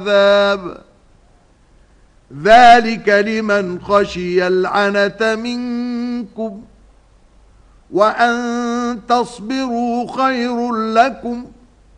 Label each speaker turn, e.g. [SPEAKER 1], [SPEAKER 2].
[SPEAKER 1] عذاب ذلك لمن خشي العنة منكم وأن تصبروا خير لكم